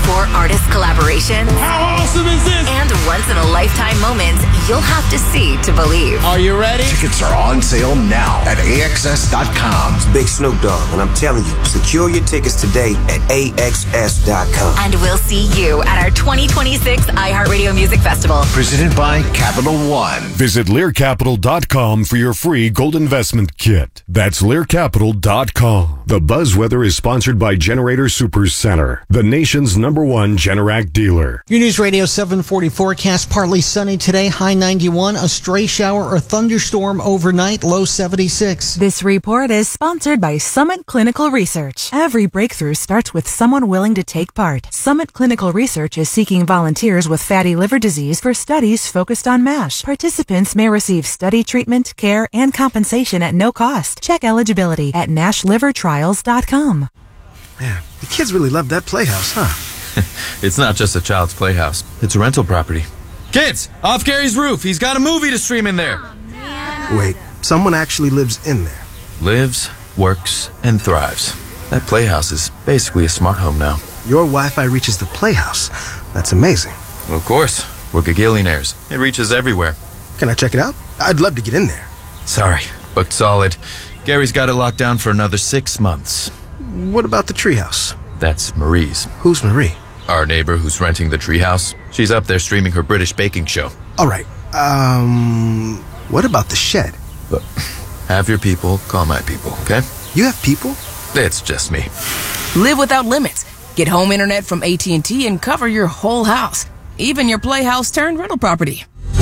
artist collaborations. How awesome is this? And once-in-a-lifetime moments you'll have to see to believe. Are you ready? Tickets are on sale now at AXS.com. It's Big Snoop Dogg, and I'm telling you, secure your tickets today at AXS.com. And we'll see you at our 2026 iHeartRadio Music Festival. Presented by Capital One. Visit LearCapital.com for your free gold investment kit. That's LearCapital.com. The Buzzweather is sponsored by Generator Super Center, the nation's #1 Generac dealer. Your News Radio 740 forecast, partly sunny today, high 91, a stray shower or thunderstorm overnight, low 76. This report is sponsored by Summit Clinical Research. Every breakthrough starts with someone willing to take part. Summit Clinical Research is seeking volunteers with fatty liver disease for studies focused on MASH. Participants may receive study treatment, care, and compensation at no cost. Check eligibility at NASHlivertrials.com. Man, the kids really love that playhouse, huh? It's not just a child's playhouse. It's a rental property. Kids, off Gary's roof. He's got a movie to stream in there. Wait, someone actually lives in there? Lives, works, and thrives. That playhouse is basically a smart home now. Your Wi-Fi reaches the playhouse. That's amazing. Well, of course. We're gagillionaires. It reaches everywhere. Can I check it out? I'd love to get in there. Sorry, booked solid. Gary's got it locked down for another 6 months. What about the treehouse? That's Marie's. Who's Marie? Our neighbor who's renting the treehouse. She's up there streaming her British baking show. All right. What about the shed? But have your people call my people, okay? You have people? It's just me. Live without limits. Get home internet from AT&T and cover your whole house. Even your playhouse turned rental property.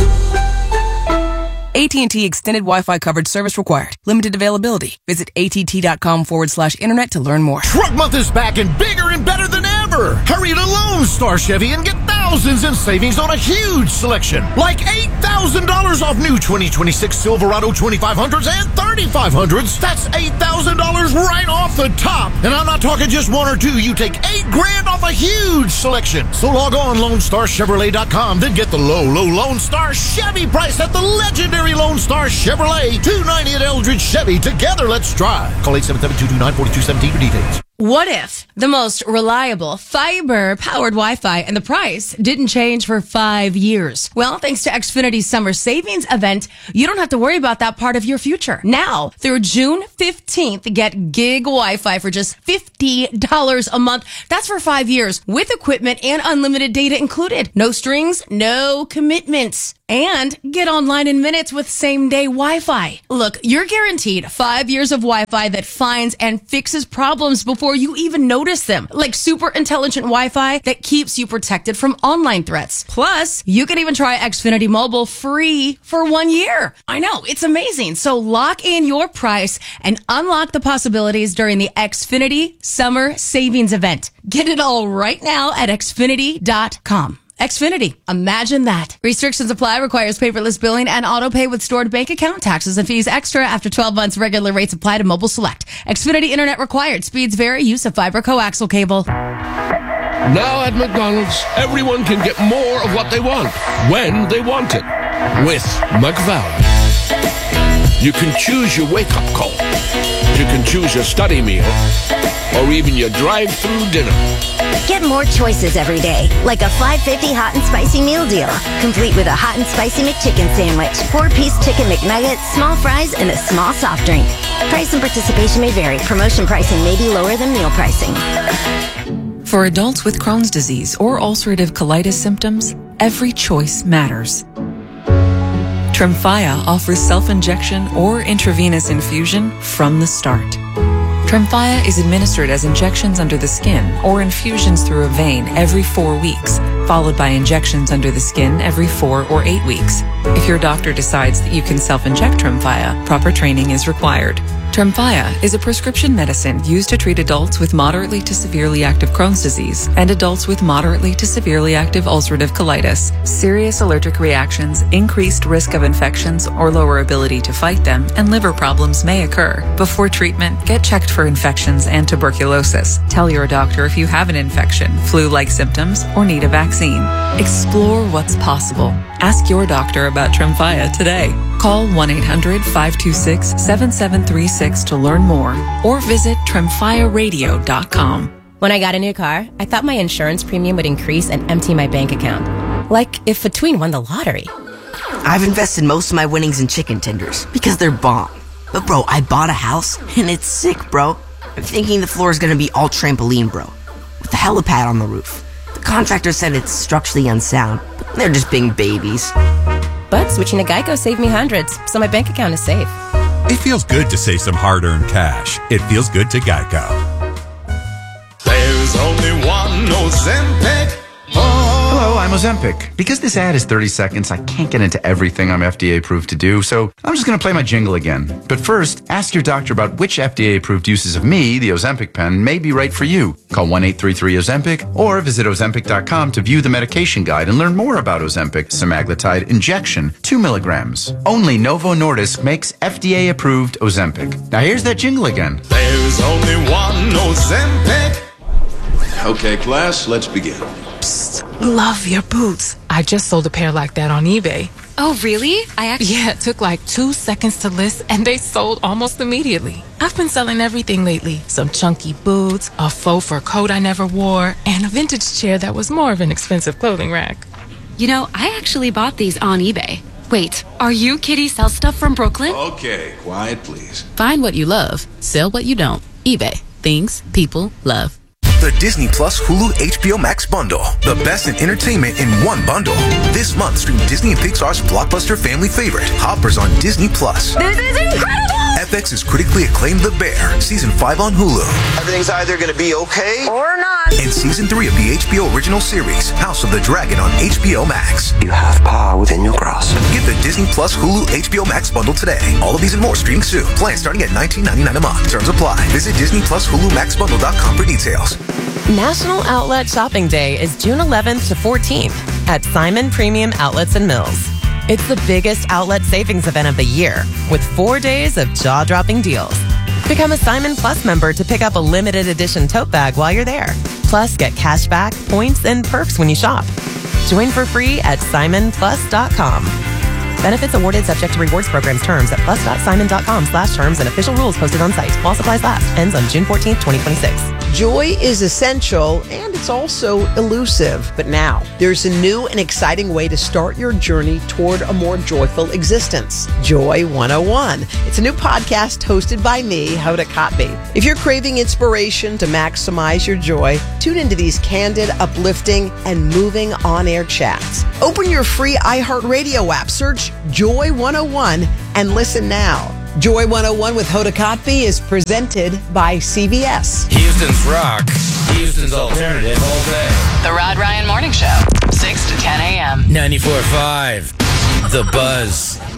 AT&T Extended Wi-Fi coverage service required. Limited availability. Visit att.com/internet to learn more. Truck Month is back and bigger and better than ever. Hurry to Lone Star Chevy and get thousands in savings on a huge selection. Like $8,000 off new 2026 Silverado 2500s and 3500s. That's $8,000 right off the top. And I'm not talking just one or two. You take $8,000 off a huge selection. So log on LoneStarChevrolet.com. Then get the low Lone Star Chevy price at the legendary Lone Star Chevrolet. 290 at Eldridge Chevy. Together, let's drive. Call 877-229-4217 for details. What if the most reliable fiber-powered Wi-Fi and the price didn't change for 5 years? Well, thanks to Xfinity's summer savings event, you don't have to worry about that part of your future. Now, through June 15th, get gig Wi-Fi for just $50 a month. That's for 5 years with equipment and unlimited data included. No strings, no commitments. And get online in minutes with same-day Wi-Fi. Look, you're guaranteed 5 years of Wi-Fi that finds and fixes problems before you even notice them. Like super intelligent Wi-Fi that keeps you protected from online threats. Plus, you can even try Xfinity Mobile free for 1 year. I know, it's amazing. So lock in your price and unlock the possibilities during the Xfinity Summer Savings Event. Get it all right now at Xfinity.com. Xfinity. Imagine that. Restrictions apply. Requires paperless billing and auto pay with stored bank account. Taxes and fees extra after 12 months. Regular rates apply to mobile select. Xfinity internet required. Speeds vary. Use of fiber coaxial cable. Now at McDonald's, everyone can get more of what they want, when they want it. With McValue. You can choose your wake-up call. You can choose your study meal. Or even your drive-through dinner. Get more choices every day, like a $5.50 hot and spicy meal deal, complete with a hot and spicy McChicken sandwich, 4-piece chicken McNugget, small fries, and a small soft drink. Price and participation may vary. Promotion pricing may be lower than meal pricing. For adults with Crohn's disease or ulcerative colitis symptoms, every choice matters. Tremfya offers self-injection or intravenous infusion from the start. Tremfya is administered as injections under the skin or infusions through a vein every 4 weeks, followed by injections under the skin every 4 or 8 weeks. If your doctor decides that you can self-inject Tremfya, proper training is required. Tremfya is a prescription medicine used to treat adults with moderately to severely active Crohn's disease and adults with moderately to severely active ulcerative colitis. Serious allergic reactions, increased risk of infections or lower ability to fight them, and liver problems may occur. Before treatment, get checked for infections and tuberculosis. Tell your doctor if you have an infection, flu-like symptoms, or need a vaccine. Explore what's possible. Ask your doctor about Tremfya today. Call 1-800-526-7736 to learn more or visit TremfyaRadio.com. When I got a new car, I thought my insurance premium would increase and empty my bank account. Like if Between won the lottery. I've invested most of my winnings in chicken tenders because they're bomb. But bro, I bought a house and it's sick, bro. I'm thinking the floor is gonna be all trampoline, bro. With the helipad on the roof. The contractor said it's structurally unsound, but they're just being babies. But switching to Geico saved me hundreds, so my bank account is safe. It feels good to save some hard-earned cash. It feels good to Geico. There's only one Ozempic. Hello, I'm Ozempic. Because this ad is 30 seconds, I can't get into everything I'm FDA approved to do, so I'm just going to play my jingle again. But first, ask your doctor about which FDA approved uses of me, the Ozempic pen, may be right for you. Call 1-833-OZEMPIC or visit Ozempic.com to view the medication guide and learn more about Ozempic semaglutide injection, 2 milligrams. Only Novo Nordisk makes FDA approved Ozempic. Now here's that jingle again. There's only one Ozempic. Okay, class, let's begin. Love your boots. I just sold a pair like that on eBay. Oh, really? Yeah, it took like 2 seconds to list and they sold almost immediately. I've been selling everything lately. Some chunky boots, a faux fur coat I never wore, and a vintage chair that was more of an expensive clothing rack. You know, I actually bought these on eBay. Wait, are you Kitty Sell Stuff from Brooklyn? Okay, quiet please. Find what you love, sell what you don't. eBay. Things people love. The Disney Plus Hulu HBO Max bundle. The best in entertainment in one bundle. This month, stream Disney and Pixar's blockbuster family favorite, Hoppers, on Disney Plus. This is incredible! FX's critically acclaimed The Bear, Season 5 on Hulu. Everything's either gonna be okay or not. And Season 3 of the HBO original series, House of the Dragon, on HBO Max. You have power within your grasp. Get the Disney Plus Hulu HBO Max bundle today. All of these and more streaming soon. Plans starting at $19.99 a month. Terms apply. Visit Disney Plus Hulu MaxBundle.com for details. National Outlet Shopping Day is June 11th to 14th at Simon Premium Outlets and Mills. It's the biggest outlet savings event of the year with 4 days of jaw-dropping deals. Become a Simon Plus member to pick up a limited edition tote bag while you're there. Plus, get cash back, points, and perks when you shop. Join for free at simonplus.com. Benefits awarded subject to rewards programs terms at plus.simon.com/terms and official rules posted on site. While supplies last. Ends on June 14th, 2026. Joy is essential and it's also elusive. But now, there's a new and exciting way to start your journey toward a more joyful existence. Joy 101. It's a new podcast hosted by me, Hoda Kotb. If you're craving inspiration to maximize your joy, tune into these candid, uplifting, and moving on-air chats. Open your free iHeartRadio app, search Joy 101, and listen now. Joy 101 with Hoda Kotb is presented by CVS. Houston's rock. Houston's alternative all day. The Rod Ryan Morning Show, 6 to 10 a.m. 94.5. The Buzz.